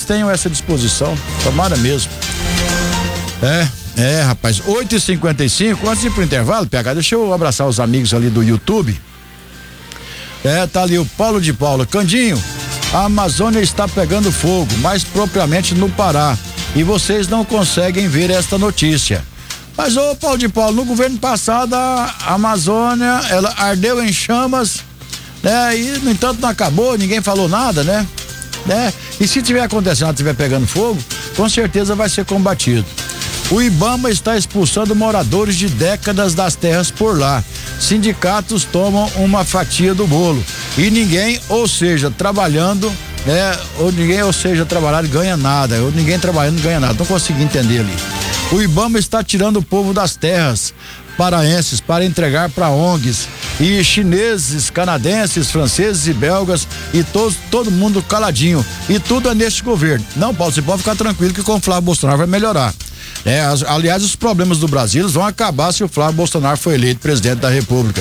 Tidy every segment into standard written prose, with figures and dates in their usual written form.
tenham essa disposição, tomara mesmo. Rapaz, 8h55, antes de ir pro intervalo, PH, deixa eu abraçar os amigos ali do YouTube. Tá ali o Paulo de Paula. Candinho, a Amazônia está pegando fogo, mais propriamente no Pará, e vocês não conseguem ver esta notícia. Mas, ô Paulo de Paulo, no governo passado a Amazônia, ela ardeu em chamas, né? E, no entanto, não acabou, ninguém falou nada, né? E se tiver acontecendo, tiver pegando fogo, com certeza vai ser combatido. O IBAMA está expulsando moradores de décadas das terras por lá. Sindicatos tomam uma fatia do bolo. E ninguém, ou seja, trabalhando, trabalhar ganha nada. Ou ninguém trabalhando ganha nada. Não consegui entender ali. O IBAMA está tirando o povo das terras paraenses para entregar para ONGs. E chineses, canadenses, franceses e belgas e todo mundo caladinho. E tudo é neste governo. Não, Paulo, você pode ficar tranquilo que com o Flávio Bolsonaro vai melhorar. Aliás, os problemas do Brasil vão acabar se o Flávio Bolsonaro for eleito presidente da República.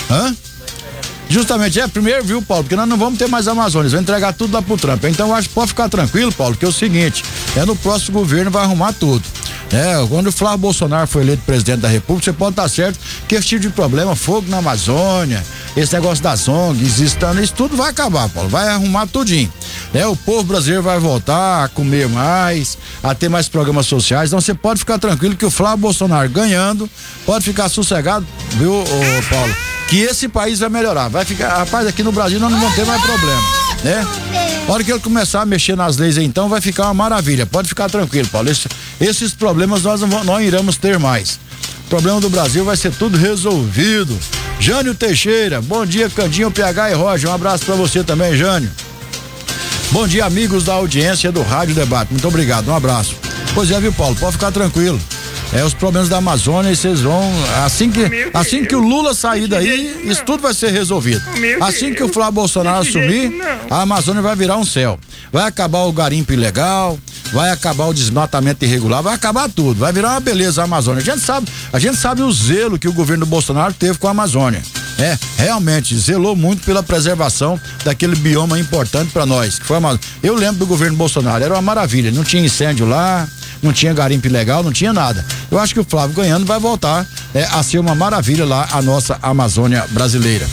Justamente, primeiro, viu, Paulo, porque nós não vamos ter mais Amazônia, vão entregar tudo lá pro Trump. Então, eu acho que pode ficar tranquilo, Paulo, que é o seguinte, no próximo governo vai arrumar tudo. Quando o Flávio Bolsonaro for eleito presidente da República, você pode estar certo que esse tipo de problema, fogo na Amazônia, esse negócio das ONGs, isso tudo vai acabar, Paulo, vai arrumar tudinho. O povo brasileiro vai voltar a comer mais, a ter mais programas sociais, então você pode ficar tranquilo que o Flávio Bolsonaro ganhando, pode ficar sossegado, viu, Paulo, que esse país vai melhorar, vai ficar, rapaz, aqui no Brasil nós não vamos ter mais problema, A hora que ele começar a mexer nas leis então vai ficar uma maravilha, pode ficar tranquilo, Paulo, esses problemas nós não iremos ter mais. O problema do Brasil vai ser tudo resolvido. Jânio Teixeira, bom dia, Candinho, PH e Roger, um abraço pra você também, Jânio. Bom dia, amigos da audiência do Rádio Debate, muito obrigado, um abraço. Pois é, viu, Paulo, pode ficar tranquilo. Os problemas da Amazônia, vocês vão, assim que o Lula sair daí, isso tudo vai ser resolvido. Assim que o Flávio Bolsonaro assumir, a Amazônia vai virar um céu. Vai acabar o garimpo ilegal, vai acabar o desmatamento irregular, vai acabar tudo, vai virar uma beleza a Amazônia. A gente sabe o zelo que o governo do Bolsonaro teve com a Amazônia. Realmente, zelou muito pela preservação daquele bioma importante para nós, que foi a Amazônia. Eu lembro do governo Bolsonaro, era uma maravilha, não tinha incêndio lá, não tinha garimpo ilegal, não tinha nada. Eu acho que o Flávio ganhando vai voltar a ser uma maravilha lá a nossa Amazônia brasileira.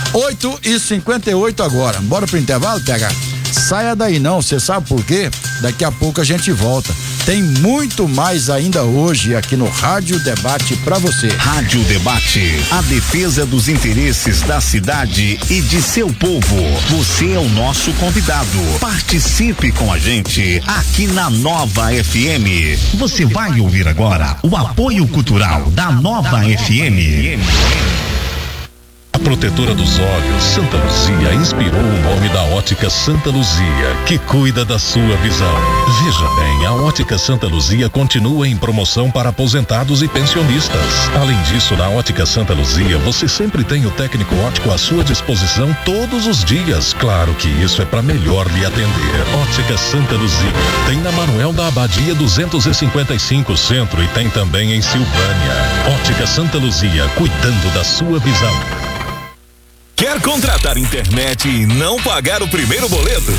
8h58 agora, bora pro intervalo, PH? Saia daí não, você sabe por quê? Daqui a pouco a gente volta. Tem muito mais ainda hoje aqui no Rádio Debate pra você. Rádio Debate, a defesa dos interesses da cidade e de seu povo. Você é o nosso convidado. Participe com a gente aqui na Nova FM. Você vai ouvir agora o apoio cultural da Nova FM. A protetora dos olhos, Santa Luzia, inspirou o nome da Ótica Santa Luzia, que cuida da sua visão. Veja bem, a Ótica Santa Luzia continua em promoção para aposentados e pensionistas. Além disso, na Ótica Santa Luzia, você sempre tem o técnico óptico à sua disposição todos os dias. Claro que isso é para melhor lhe atender. Ótica Santa Luzia. Tem na Manuel da Abadia 255 Centro e tem também em Silvânia. Ótica Santa Luzia, cuidando da sua visão. Quer contratar internet e não pagar o primeiro boleto?